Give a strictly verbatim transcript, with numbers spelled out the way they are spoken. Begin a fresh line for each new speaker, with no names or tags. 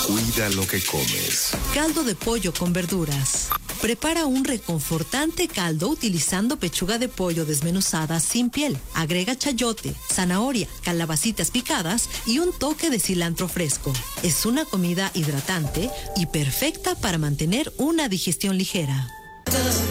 Cuida lo que comes.
Caldo de pollo con verduras. Prepara un reconfortante caldo utilizando pechuga de pollo desmenuzada sin piel. Agrega chayote, zanahoria, calabacitas picadas y un toque de cilantro fresco. Es una comida hidratante y perfecta para mantener una digestión ligera.